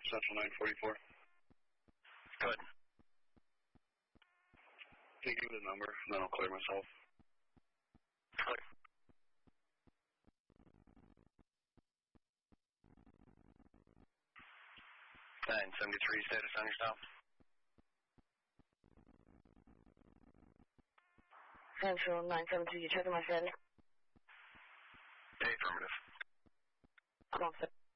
Central 944. Good. Can you give me the number, and then I'll clear myself. Clear. Nine 73 status on your stop. Central 973, you checking my status? Affirmative. Come on, sir.